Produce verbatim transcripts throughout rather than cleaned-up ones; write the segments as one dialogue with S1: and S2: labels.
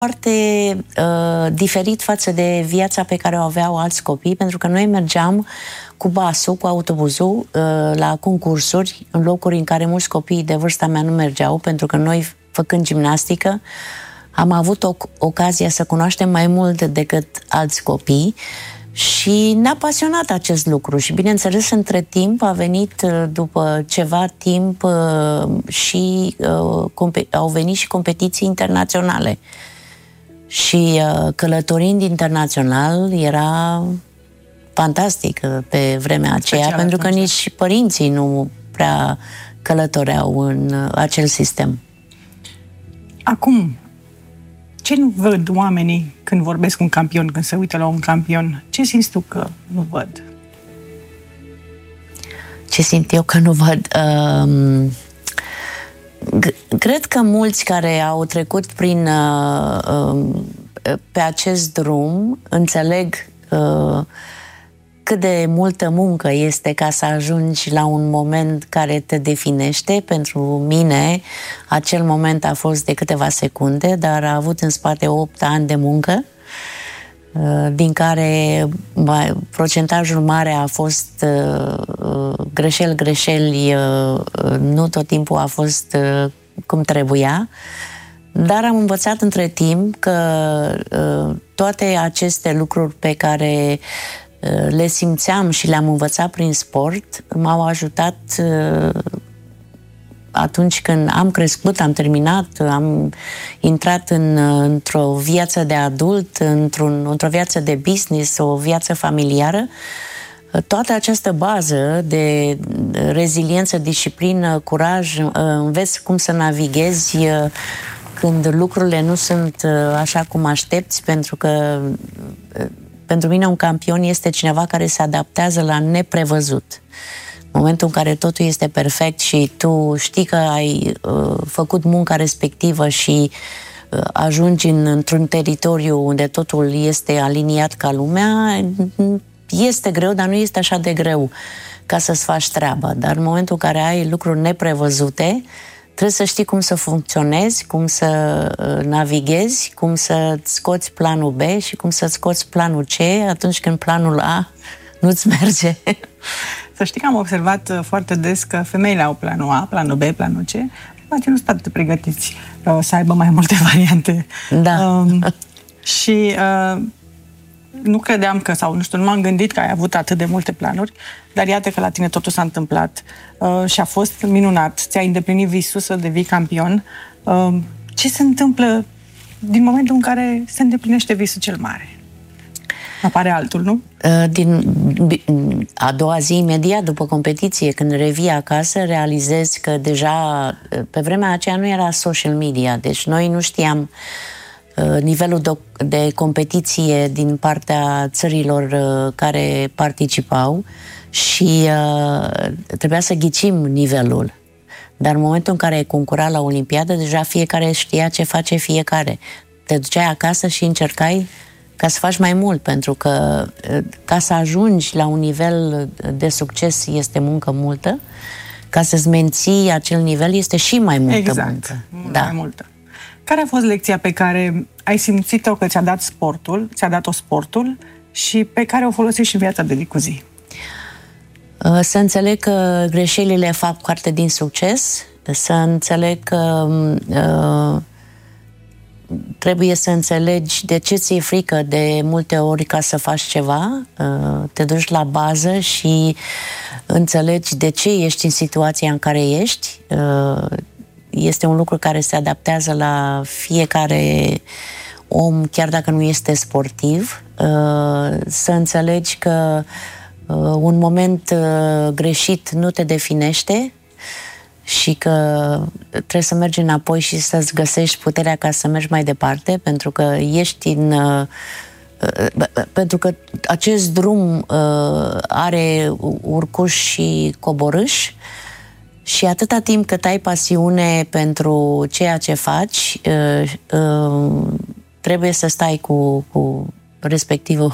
S1: foarte uh, diferit față de viața pe care o aveau alți copii, pentru că noi mergeam cu basul, cu autobuzul, uh, la concursuri, în locuri în care mulți copii de vârsta mea nu mergeau, pentru că noi, făcând gimnastică, am avut o, ocazia să cunoaștem mai mult decât alți copii și ne-a pasionat acest lucru. Și, bineînțeles, între timp a venit, după ceva timp, și uh, au venit și competiții internaționale. Și uh, călătorind internațional era fantastic pe vremea aceea, special, pentru că atunci. Nici părinții nu prea călătoreau în acel sistem.
S2: Acum, ce nu văd oamenii când vorbesc cu un campion, când se uită la un campion? Ce simți tu că nu văd?
S1: Ce simt eu că nu văd? Uh, cred că mulți care au trecut prin uh, uh, pe acest drum înțeleg uh, cât de multă muncă este ca să ajungi la un moment care te definește. Pentru mine, acel moment a fost de câteva secunde, dar a avut în spate opt ani de muncă, din care procentajul mare a fost greșeli, greșeli, nu tot timpul a fost cum trebuia, dar am învățat între timp că toate aceste lucruri pe care le simțeam și le-am învățat prin sport m-au ajutat atunci când am crescut, am terminat, am intrat în, într-o viață de adult, într-un, într-o viață de business, o viață familiară. Toată această bază de reziliență, disciplină, curaj, înveți cum să navighezi când lucrurile nu sunt așa cum aștepți, pentru că pentru mine un campion este cineva care se adaptează la neprevăzut. În momentul în care totul este perfect și tu știi că ai uh, făcut munca respectivă și uh, ajungi în, într-un teritoriu unde totul este aliniat ca lumea, este greu, dar nu este așa de greu ca să-ți faci treaba. Dar în momentul în care ai lucruri neprevăzute, trebuie să știi cum să funcționezi, cum să uh, navighezi, cum să-ți scoți planul B și cum să-ți scoți planul C atunci când planul A nu-ți merge.
S2: Să știi că am observat foarte des că femeile au planul A, planul B, planul C, poate nu sunt atât de pregătiți uh, să aibă mai multe variante.
S1: Da.
S2: Um, și uh, nu credeam că, sau nu știu, nu m-am gândit că ai avut atât de multe planuri, dar iată că la tine totul s-a întâmplat uh, și a fost minunat. Ți-ai îndeplinit visul să devii campion. Uh, ce se întâmplă din momentul în care se îndeplinește visul cel mare? Apare altul, nu?
S1: Din a doua zi, imediat după competiție, când revii acasă, realizezi că deja pe vremea aceea nu era social media, deci noi nu știam nivelul de, de competiție din partea țărilor care participau și uh, trebuia să ghicim nivelul. Dar în momentul în care ai concurat la Olimpiadă, deja fiecare știa ce face fiecare. Te duceai acasă și încercai ca să faci mai mult, pentru că ca să ajungi la un nivel de succes este muncă multă, ca să-ți menții acel nivel este și mai multă
S2: exact,
S1: muncă.
S2: Mult
S1: Da.
S2: mai multă. Care a fost lecția pe care ai simțit-o că ți-a dat sportul, ți-a dat-o sportul și pe care o folosești în viața de zi cu zi?
S1: Să înțeleg că greșelile fac parte din succes, să înțeleg că uh, trebuie să înțelegi de ce ți-e frică de multe ori ca să faci ceva, te duci la bază și înțelegi de ce ești în situația în care ești. Este un lucru care se adaptează la fiecare om, chiar dacă nu este sportiv. Să înțelegi că un moment greșit nu te definește și că trebuie să mergi înapoi și să-ți găsești puterea ca să mergi mai departe, pentru că ești în... pentru că acest drum are urcuș și coborâș și atâta timp cât ai pasiune pentru ceea ce faci, trebuie să stai cu, cu respectivul.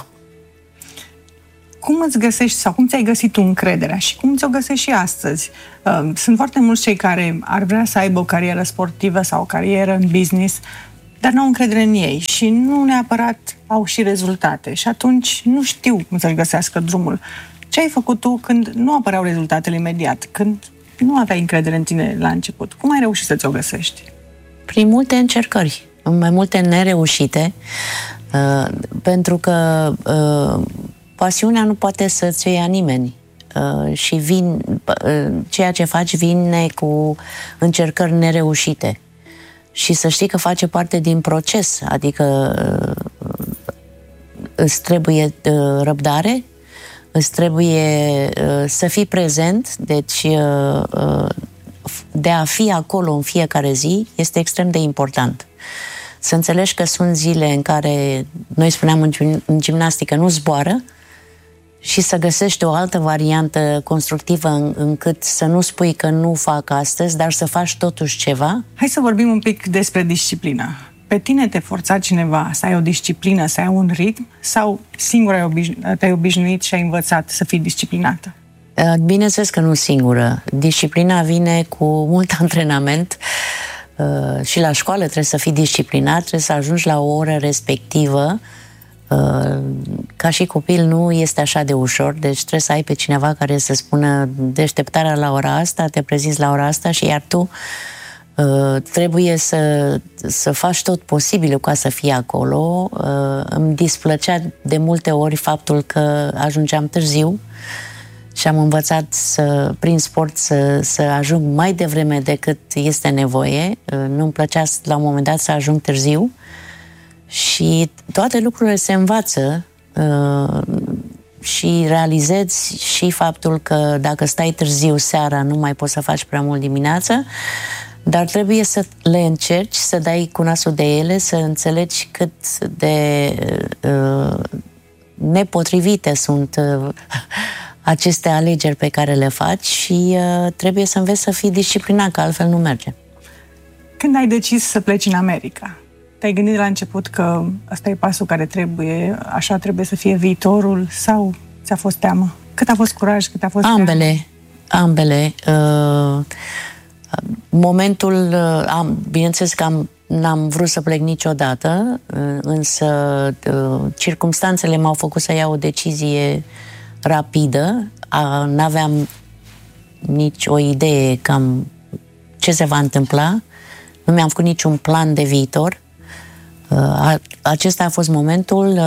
S2: Cum îți găsești sau cum ți-ai găsit tu încrederea și cum ți-o găsești și astăzi? Sunt foarte mulți cei care ar vrea să aibă o carieră sportivă sau o carieră în business, dar nu au încredere în ei și nu neapărat au și rezultate și atunci nu știu cum să-și găsească drumul. Ce ai făcut tu când nu apăreau rezultatele imediat, când nu aveai încredere în tine la început? Cum ai reușit să ți-o găsești?
S1: Prin multe încercări, mai multe nereușite, uh, pentru că uh, pasiunea nu poate să-ți o ia nimeni. Uh, și vin, uh, ceea ce faci vine cu încercări nereușite. Și să știi că face parte din proces, adică uh, îți trebuie uh, răbdare, îți trebuie uh, să fii prezent, deci uh, uh, de a fi acolo în fiecare zi este extrem de important. Să înțelegi că sunt zile în care, noi spuneam în, gim- în gimnastică, nu zboară, și să găsești o altă variantă constructivă în, încât să nu spui că nu fac astăzi, dar să faci totuși ceva.
S2: Hai să vorbim un pic despre disciplină. Pe tine te forța cineva să ai o disciplină, să ai un ritm, sau singur ai obișnu- te-ai obișnuit și ai învățat să fii disciplinată?
S1: Bineînțeles că nu singură. Disciplina vine cu mult antrenament uh, și la școală trebuie să fii disciplinat, trebuie să ajungi la o oră respectivă. Uh, ca și copil nu este așa de ușor, deci trebuie să ai pe cineva care să spună deșteptarea la ora asta, te prezinți la ora asta și iar tu uh, trebuie să, să faci tot posibilul ca să fii acolo. Uh, îmi displăcea de multe ori faptul că ajungeam târziu și am învățat să, prin sport să, să ajung mai devreme decât este nevoie. Uh, nu-mi plăcea la un moment dat să ajung târziu. Și toate lucrurile se învață uh, și realizezi și faptul că dacă stai târziu seara nu mai poți să faci prea mult dimineața, dar trebuie să le încerci, să dai cu nasul de ele, să înțelegi cât de uh, nepotrivite sunt uh, aceste alegeri pe care le faci și uh, trebuie să înveți să fii disciplinat, că altfel nu merge.
S2: Când ai decis să pleci în America, te-ai gândit la început că ăsta e pasul care trebuie, așa trebuie să fie viitorul, sau ți-a fost teamă? Cât a fost curaj, cât a fost
S1: ambele, teamă? Ambele. Uh, momentul, uh, am, bineînțeles că am, n-am vrut să plec niciodată, uh, însă uh, circumstanțele m-au făcut să iau o decizie rapidă. Uh, n-aveam nici o idee cam ce se va întâmpla. Nu mi-am făcut niciun plan de viitor. Acesta a fost momentul,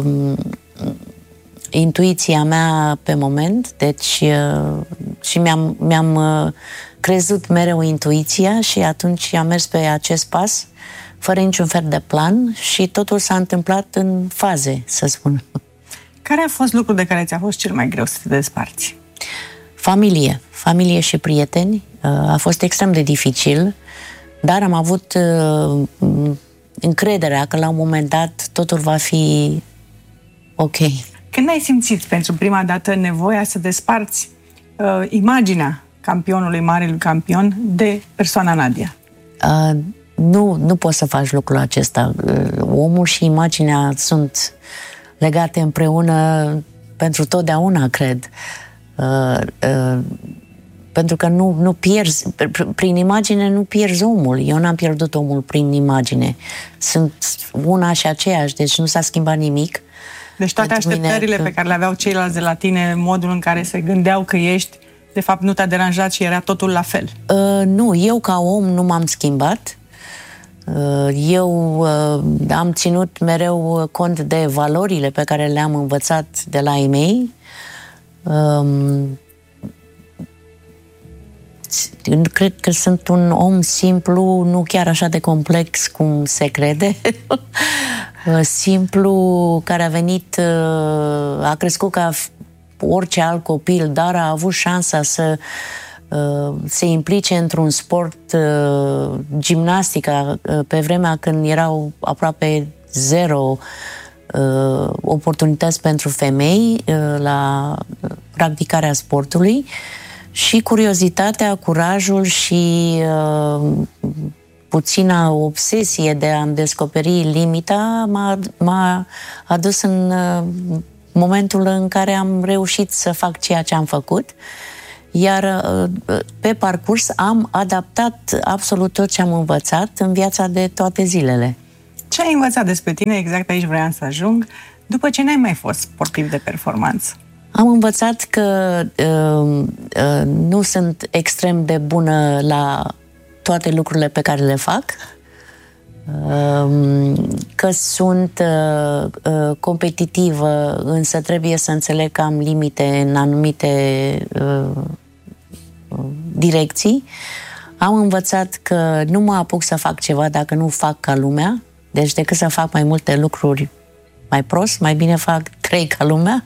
S1: intuiția mea pe moment, deci și mi-am, mi-am crezut mereu intuiția și atunci am mers pe acest pas fără niciun fel de plan și totul s-a întâmplat în faze, să spun.
S2: Care a fost lucrul de care ți-a fost cel mai greu să te desparți?
S1: Familie, familie și prieteni. A fost extrem de dificil, dar am avut încrederea că la un moment dat totul va fi ok.
S2: Când ai simțit pentru prima dată nevoia să desparți uh, imaginea campionului, marelui campion, de persoana Nadia?
S1: Uh, nu, nu poți să faci lucrul acesta. Uh, omul și imaginea sunt legate împreună pentru totdeauna, cred. Uh, uh, pentru că nu, nu pierzi, prin imagine nu pierzi omul. Eu n-am pierdut omul prin imagine. Sunt una și aceeași, deci nu s-a schimbat nimic.
S2: Deci toate pentru așteptările mine, pe care le aveau ceilalți de la tine, modul în care se gândeau că ești, de fapt nu te-a deranjat și era totul la fel.
S1: Uh, nu, eu ca om nu m-am schimbat. Uh, eu uh, am ținut mereu cont de valorile pe care le-am învățat de la ei mei. Uh, Cred că sunt un om simplu, nu chiar așa de complex cum se crede. Simplu, care a venit, a crescut ca orice alt copil, dar a avut șansa să se implice într-un sport, gimnastica, pe vremea când erau aproape zero oportunități pentru femei la practicarea sportului. Și curiozitatea, curajul și uh, puțina obsesie de a-mi descoperi limita m-a, m-a adus în uh, momentul în care am reușit să fac ceea ce am făcut. Iar uh, pe parcurs am adaptat absolut tot ce am învățat în viața de toate zilele.
S2: Ce ai învățat despre tine, exact aici vreau să ajung, după ce n-ai mai fost sportiv de performanță?
S1: Am învățat că uh, uh, nu sunt extrem de bună la toate lucrurile pe care le fac, uh, că sunt uh, uh, competitivă, însă trebuie să înțeleg că am limite în anumite uh, direcții. Am învățat că nu mă apuc să fac ceva dacă nu fac ca lumea, deci decât să fac mai multe lucruri mai prost, mai bine fac trei ca lumea.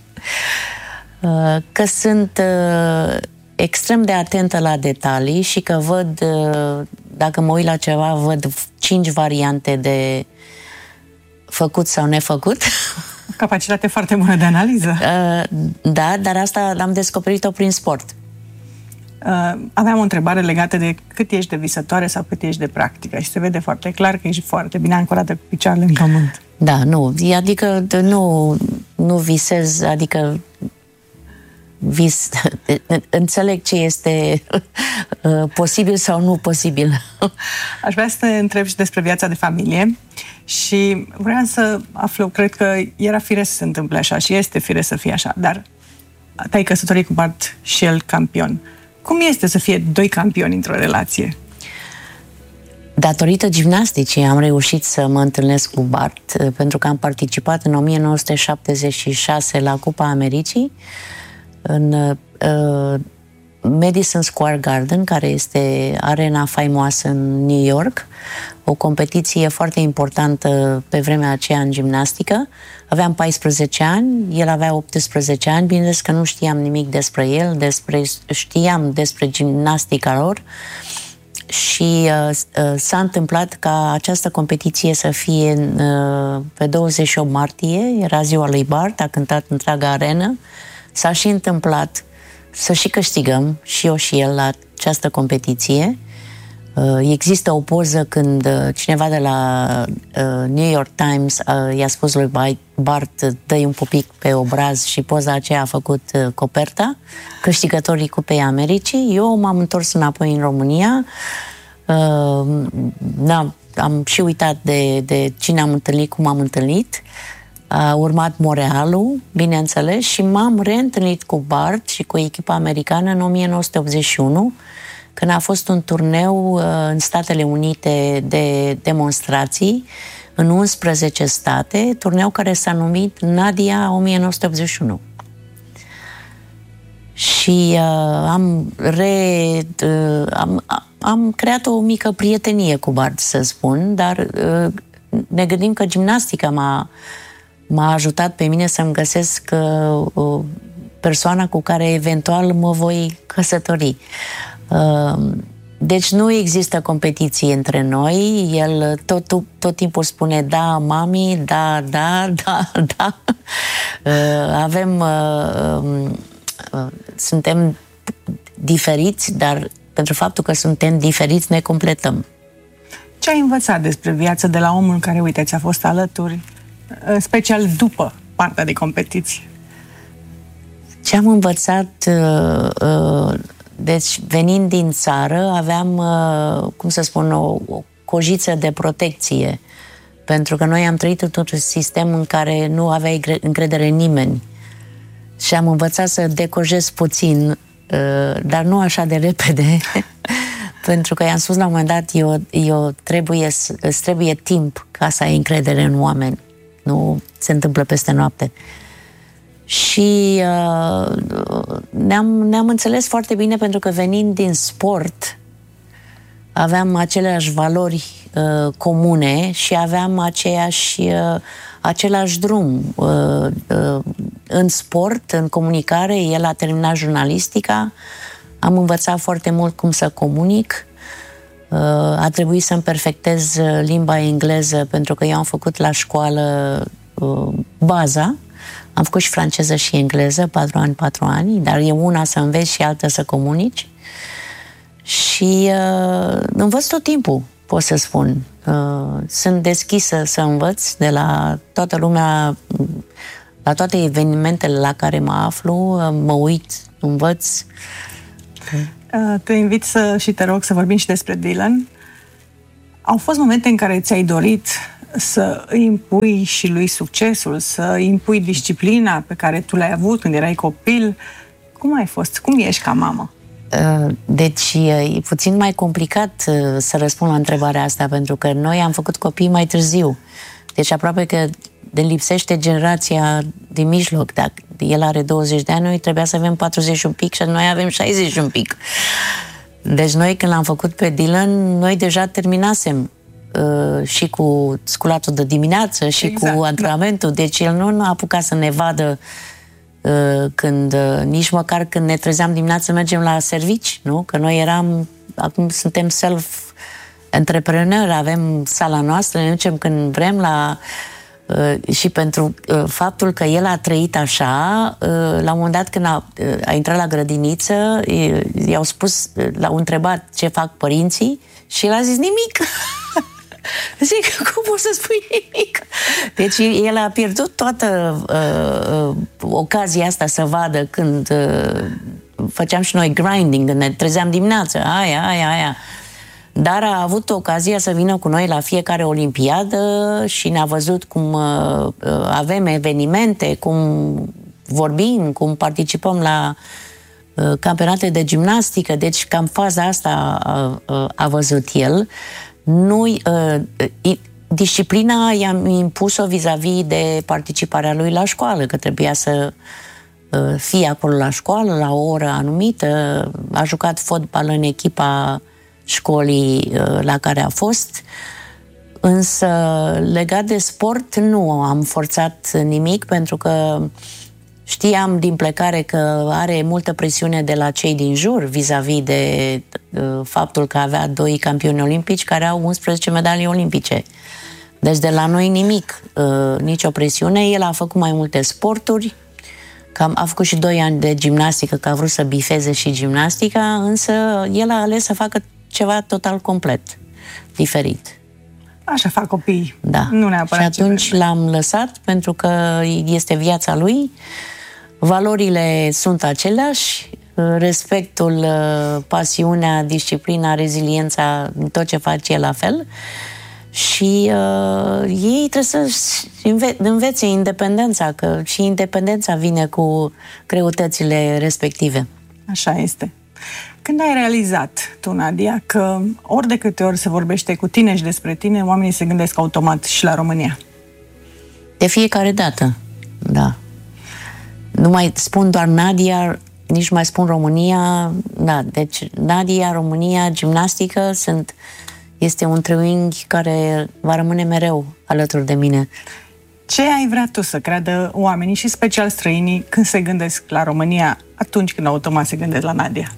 S1: Că sunt extrem de atentă la detalii și că văd, dacă mă uit la ceva, văd cinci variante de făcut sau nefăcut.
S2: Capacitate foarte bună de analiză.
S1: Da, dar asta l-am descoperit-o prin sport.
S2: Aveam o întrebare legată de cât ești de visătoare sau cât ești de practică și se vede foarte clar că ești foarte bine ancorată cu picioarele în pământ.
S1: Da, nu, adică nu, nu visez, adică vis, înțeleg ce este posibil sau nu posibil.
S2: Aș vrea să te întreb și despre viața de familie și vreau să aflu, cred că era firesc să se întâmple așa și este firesc să fie așa, dar te-ai căsătorit cu Bart și el campion. Cum este să fie doi campioni într-o relație?
S1: Datorită gimnasticii am reușit să mă întâlnesc cu Bart, pentru că am participat în o mie nouă sute șaptezeci și șase la Cupa Americii în uh, Madison Square Garden, care este arena faimoasă în New York, o competiție foarte importantă pe vremea aceea în gimnastică. Aveam paisprezece ani, el avea optsprezece ani, bineînțeles că nu știam nimic despre el, despre, știam despre gimnastica lor și uh, uh, s-a întâmplat ca această competiție să fie uh, pe douăzeci și opt martie, era ziua lui Bart, a cântat întreaga arenă, s-a și întâmplat să și câștigăm, și eu și el, la această competiție. Există o poză când cineva de la New York Times i-a spus lui Bart, dă-i un pupic pe obraz, și poza aceea a făcut coperta, câștigătorii Cupei Americii. Eu m-am întors înapoi în România, am și uitat de, de cine am întâlnit, cum am întâlnit. A urmat Montrealul, bineînțeles, și m-am reîntâlnit cu Bart și cu echipa americană în o mie nouă sute optzeci și unu, când a fost un turneu uh, în Statele Unite de demonstrații în unsprezece state, turneu care s-a numit Nadia o mie nouă sute optzeci și unu. Și uh, am, re, uh, am, am creat o mică prietenie cu Bart, să spun, dar uh, ne gândim că gimnastica m-a m-a ajutat pe mine să-mi găsesc uh, o persoană cu care eventual mă voi căsători. Uh, deci nu există competiție între noi, el tot, tot, tot timpul spune da, mami, da, da, da, da. Uh, avem, uh, uh, suntem diferiți, dar pentru faptul că suntem diferiți ne completăm.
S2: Ce ai învățat despre viață de la omul care, uite, ți-a fost alături, special după partea de competiție?
S1: Ce am învățat, deci venind din țară, aveam, cum să spun, o, o cojiță de protecție, pentru că noi am trăit într-un sistem în care nu aveai încredere în nimeni și am învățat să decojez puțin, dar nu așa de repede, pentru că i-am spus la un moment dat, eu, eu trebuie, îți trebuie timp ca să ai încredere în oameni. Nu se întâmplă peste noapte. Și uh, ne-am, ne-am înțeles foarte bine, pentru că venind din sport aveam aceleași valori uh, comune și aveam aceeași, uh, același drum. Uh, uh, în sport, în comunicare, el a terminat jurnalistica, am învățat foarte mult cum să comunic. A trebuit să-mi perfectez limba engleză, pentru că eu am făcut la școală uh, baza. Am făcut și franceză și engleză, patru ani, patru ani, dar e una să înveți și alta să comunici. Și uh, învăț tot timpul, pot să spun. Uh, sunt deschisă să învăț de la toată lumea, la toate evenimentele la care mă aflu, uh, mă uit, învăț.
S2: Te invit să, și te rog să vorbim și despre Dylan. Au fost momente în care ți-ai dorit să îi impui și lui succesul, să îi impui disciplina pe care tu l-ai avut când erai copil? Cum ai fost? Cum ești ca mamă?
S1: Deci e puțin mai complicat să răspund la întrebarea asta, pentru că noi am făcut copii mai târziu. Deci aproape că ne lipsește generația din mijloc. Dacă el are douăzeci de ani, noi trebuia să avem patruzeci și un pic și noi avem șaizeci și un pic. Deci noi, când l-am făcut pe Dylan, noi deja terminasem uh, și cu sculatul de dimineață și exact, cu antrenamentul. Da. Deci el nu a apucat să ne vadă uh, când, uh, nici măcar când ne trezeam dimineața mergem la servici, nu? Că noi eram, acum suntem self-entrepreneur, avem sala noastră, ne ducem când vrem la... Uh, și pentru uh, faptul că el a trăit așa, uh, la un moment dat când a, uh, a intrat la grădiniță, uh, i-au spus, uh, l-au întrebat ce fac părinții și el a zis nimic. Zic, cum poți să spui nimic? Deci el a pierdut toată uh, uh, ocazia asta să vadă când uh, făceam și noi grinding, când ne trezeam dimineața, aia, aia, aia. Dar a avut ocazia să vină cu noi la fiecare olimpiadă și ne-a văzut cum uh, avem evenimente, cum vorbim, cum participăm la uh, campionate de gimnastică. Deci cam faza asta a, a, a văzut el. Noi, uh, disciplina i-am impus-o vis-a-vis de participarea lui la școală, că trebuia să uh, fie acolo la școală, la o oră anumită. A jucat fotbal în echipa școlii la care a fost, însă legat de sport nu am forțat nimic, pentru că știam din plecare că are multă presiune de la cei din jur vis-a-vis de uh, faptul că avea doi campioni olimpici care au unsprezece medalii olimpice. Deci de la noi nimic, uh, nicio presiune. El a făcut mai multe sporturi, Cam, a făcut și doi ani de gimnastică, că a vrut să bifeze și gimnastica, însă el a ales să facă ceva total complet, diferit.
S2: Așa fac copiii.
S1: Da.
S2: Nu neapărat.
S1: Și atunci l-am lăsat, pentru că este viața lui, valorile sunt aceleași, respectul, pasiunea, disciplina, reziliența, tot ce face el la fel. Și uh, ei trebuie să înve- învețe independența, că și independența vine cu greutățile respective.
S2: Așa este. Când ai realizat tu, Nadia, că ori de câte ori se vorbește cu tine și despre tine, oamenii se gândesc automat și la România?
S1: De fiecare dată, da. Nu mai spun doar Nadia, nici mai spun România, da. Deci Nadia, România, gimnastică sunt... Este un triunghi care va rămâne mereu alături de mine.
S2: Ce ai vrea tu să creadă oamenii și special străinii când se gândesc la România, atunci când automat se gândesc la Nadia?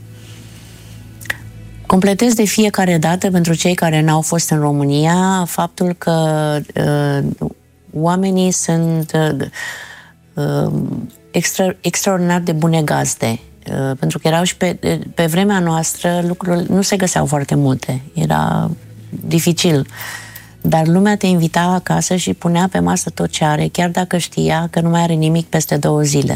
S1: Completez de fiecare dată, pentru cei care n-au fost în România, faptul că uh, oamenii sunt uh, uh, extra, extraordinar de bune gazde. Uh, pentru că erau și pe, pe vremea noastră lucrurile nu se găseau foarte multe. Era dificil. Dar lumea te invita acasă și punea pe masă tot ce are, chiar dacă știa că nu mai are nimic peste două zile.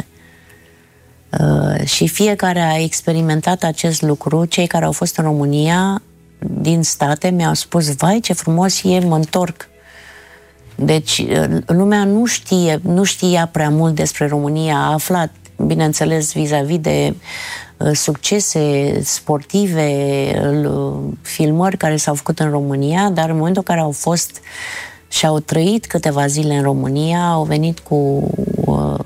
S1: Uh, și fiecare a experimentat acest lucru. Cei care au fost în România, din state, mi-au spus, vai, ce frumos e, mă întorc. Deci, uh, lumea nu știe, nu știa prea mult despre România, a aflat, bineînțeles, vis-a-vis de uh, succese sportive, uh, filmări care s-au făcut în România, dar în momentul în care au fost și au trăit câteva zile în România, au venit cu uh,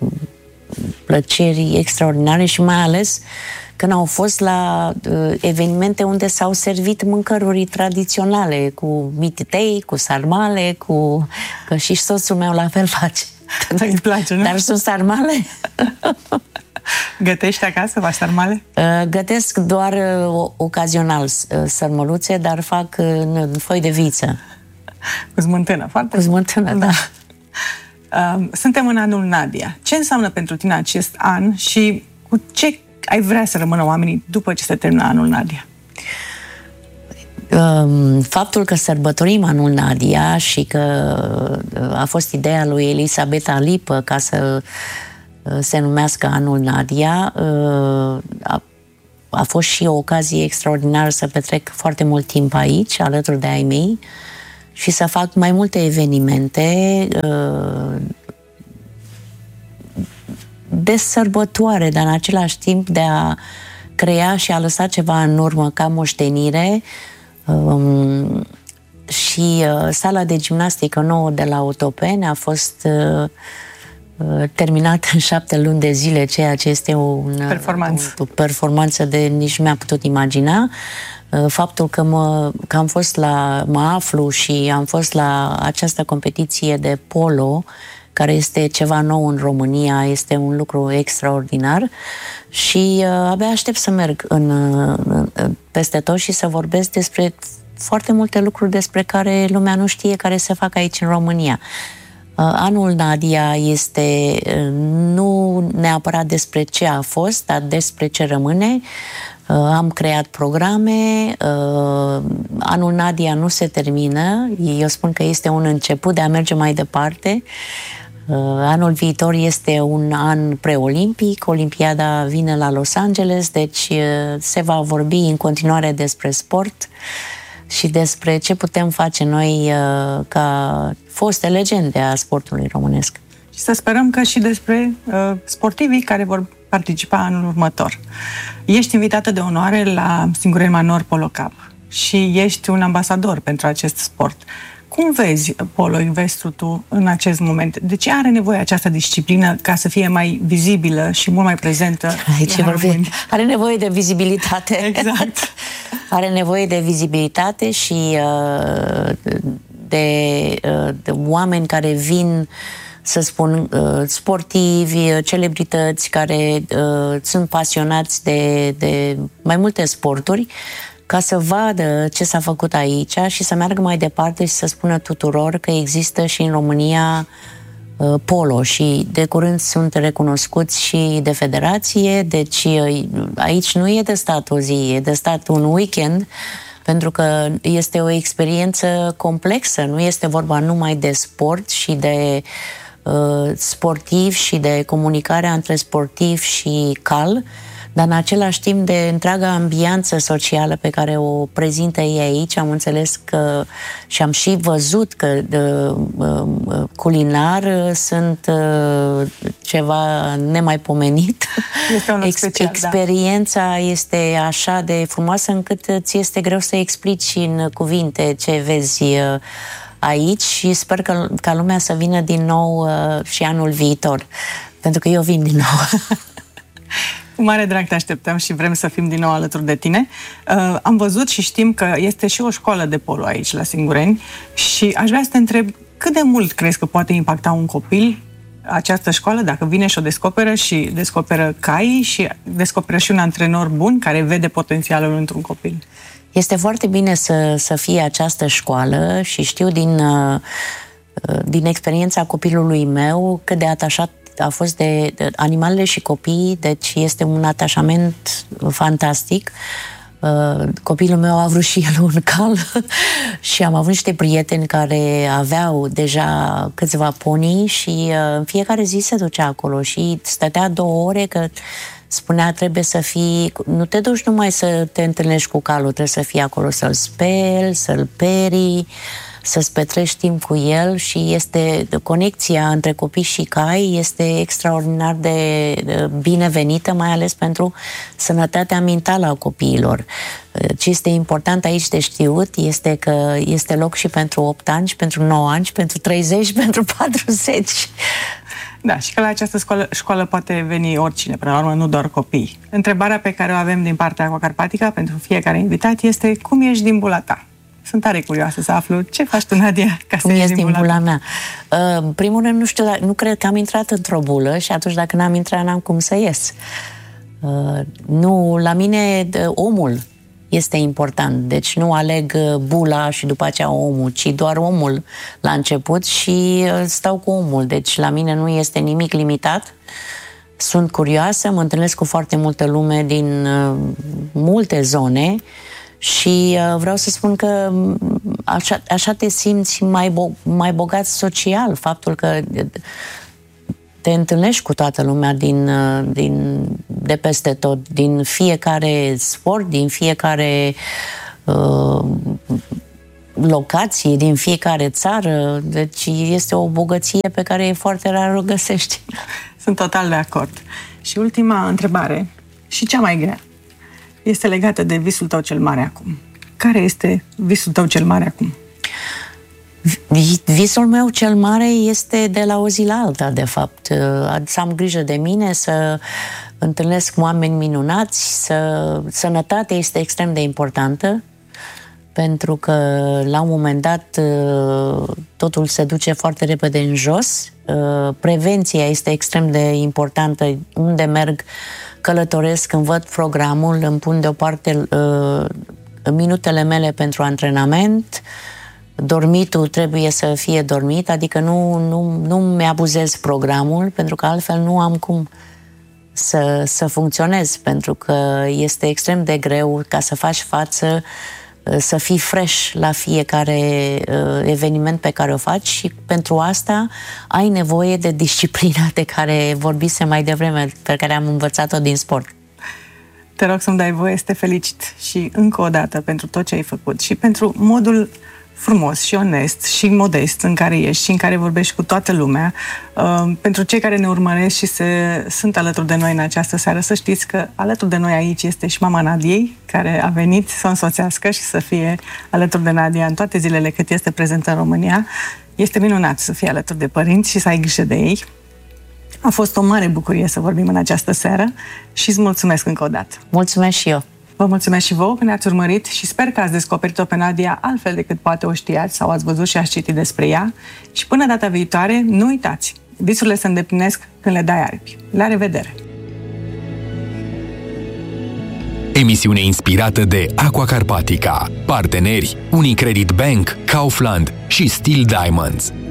S1: plăceri extraordinare și mai ales când au fost la uh, evenimente unde s-au servit mâncăruri tradiționale, cu mititei, cu sarmale, cu... că și soțul meu la fel face.
S2: Îi place, nu?
S1: Dar sunt sarmale.
S2: Gătești acasă, faci sarmale?
S1: Uh, gătesc doar uh, ocazional uh, sărmăluțe, dar fac uh, în foi de viță.
S2: Cu smântână, foarte.
S1: Cu smântână, da.
S2: da. Uh, suntem în anul Nadia. Ce înseamnă pentru tine acest an și cu ce ai vrea să rămână oamenii după ce se termină anul Nadia?
S1: Faptul că sărbătorim anul Nadia și că a fost ideea lui Elisabeta Lipă ca să se numească anul Nadia, a, a fost și o ocazie extraordinară să petrec foarte mult timp aici, alături de ai mei, și să fac mai multe evenimente de sărbătoare, dar în același timp de a crea și a lăsa ceva în urmă ca moștenire. Um, și uh, sala de gimnastică nouă de la Otopeni a fost uh, uh, terminată în șapte luni de zile, ceea ce este un,
S2: performanță.
S1: o performanță de nici nu mi-am putut imagina. Uh, faptul că, mă, că am fost la, mă aflu și am fost la această competiție de polo, care este ceva nou în România, este un lucru extraordinar și uh, abia aștept să merg în, uh, peste tot și să vorbesc despre foarte multe lucruri despre care lumea nu știe, care se fac aici în România. Uh, anul Nadia este uh, nu neapărat despre ce a fost, dar despre ce rămâne. Uh, am creat programe, uh, anul Nadia nu se termină, eu spun că este un început de a merge mai departe. Uh, anul viitor este un an preolimpic, Olimpiada vine la Los Angeles, deci uh, se va vorbi în continuare despre sport și despre ce putem face noi uh, ca foste legende a sportului românesc.
S2: Și să sperăm că și despre uh, sportivii care vor participa anul următor. Ești invitată de onoare la Singureni Manor Polo Cup și ești un ambasador pentru acest sport. Cum vezi polo investru tu în acest moment? De ce are nevoie această disciplină ca să fie mai vizibilă și mult mai prezentă?
S1: Aici vorbim. Are nevoie de vizibilitate.
S2: Exact.
S1: Are nevoie de vizibilitate și uh, de, uh, de oameni care vin, să spun, uh, sportivi, celebrități care uh, sunt pasionați de, de mai multe sporturi, ca să vadă ce s-a făcut aici și să meargă mai departe și să spună tuturor că există și în România uh, polo și de curând sunt recunoscuți și de federație, deci uh, aici nu e de stat o zi, e de stat un weekend, pentru că este o experiență complexă, nu este vorba numai de sport și de uh, sportiv și de comunicarea între sportiv și cal, dar în același timp de întreaga ambianță socială pe care o prezintă ei aici. Am înțeles că și am și văzut că de, uh, culinar sunt uh, ceva nemaipomenit.
S2: Este un
S1: Ex-
S2: special,
S1: experiența
S2: da.
S1: este așa de frumoasă încât ți este greu să explici în cuvinte ce vezi uh, aici și sper că, ca lumea să vină din nou uh, și anul viitor, pentru că eu vin din nou.
S2: Cu mare drag te așteptăm și vrem să fim din nou alături de tine. Uh, am văzut și știm că este și o școală de polo aici la Singureni și aș vrea să te întreb cât de mult crezi că poate impacta un copil această școală dacă vine și o descoperă și descoperă cai și descoperă și un antrenor bun care vede potențialul într-un copil.
S1: Este foarte bine să, să fie această școală și știu din, din experiența copilului meu cât de atașat a fost de, de animalele și copiii, deci este un atașament fantastic. Uh, copilul meu a vrut și el un cal și am avut niște prieteni care aveau deja câțiva ponii și uh, în fiecare zi se ducea acolo și stătea două ore că spunea trebuie să fii, nu te duci numai să te întâlnești cu calul, trebuie să fii acolo să-l speli, să-l perii, să-ți petrești timp cu el și este conexia între copii și cai este extraordinar de binevenită, mai ales pentru sănătatea mentală a copiilor. Ce este important aici de știut este că este loc și pentru opt ani, și pentru nouă ani, și pentru treizeci, și pentru patruzeci.
S2: Da, și că la această școală, școală poate veni oricine, până la urmă, nu doar copii. Întrebarea pe care o avem din partea Aquacarpatica pentru fiecare invitat este cum ești din bula ta? Sunt tare curioasă să aflu ce faci tu, Nadia, ca să ieși din bula,
S1: bula mea. Uh, în primul rând, nu știu, nu cred că am intrat într-o bulă și atunci dacă n-am intrat, n-am cum să ies. Uh, nu, la mine omul este important, deci nu aleg bula și după aceea omul, ci doar omul la început și stau cu omul, deci la mine nu este nimic limitat. Sunt curioasă, mă întâlnesc cu foarte multă lume din uh, multe zone și uh, vreau să spun că așa, așa te simți mai, bo- mai bogat social, faptul că te întâlnești cu toată lumea din, din, de peste tot, din fiecare sport, din fiecare uh, locații din fiecare țară, deci este o bogăție pe care e foarte rar o găsești.
S2: Sunt total de acord. Și ultima întrebare, și cea mai grea, este legată de visul tău cel mare acum. Care este visul tău cel mare acum?
S1: Visul meu cel mare este de la o zi la alta, de fapt. Să am grijă de mine, să întâlnesc oameni minunați, să... sănătatea este extrem de importantă, pentru că la un moment dat totul se duce foarte repede în jos. Prevenția este extrem de importantă. Unde merg, călătoresc, când văd programul, îmi pun deoparte minutele mele pentru antrenament. Dormitul trebuie să fie dormit, adică nu, nu, nu mi-abuzez programul, pentru că altfel nu am cum să, să funcționez, pentru că este extrem de greu ca să faci față, să fii fresh la fiecare uh, eveniment pe care o faci, și pentru asta ai nevoie de disciplina de care vorbise mai devreme, pe care am învățat-o din sport.
S2: Te rog să-mi dai voie să te felicit și încă o dată pentru tot ce ai făcut și pentru modul frumos și onest și modest în care ești și în care vorbești cu toată lumea. Uh, pentru cei care ne urmăresc și se, sunt alături de noi în această seară, să știți că alături de noi aici este și mama Nadiei, care a venit să o însoțească și să fie alături de Nadia în toate zilele cât este prezentă în România. Este minunat să fie alături de părinți și să ai grijă de ei. A fost o mare bucurie să vorbim în această seară și îți mulțumesc încă o dată.
S1: Mulțumesc și eu.
S2: Vă mulțumesc și vouă că ne-ați urmărit și sper că ați descoperit-o pe Nadia altfel decât poate o știați sau ați văzut și ați citit despre ea. Și până data viitoare, nu uitați, visurile se îndeplinesc când le dai aripi. La revedere!
S3: Emisiune inspirată de Aqua Carpatica. Parteneri Unicredit Bank, Kaufland și Steel Diamonds.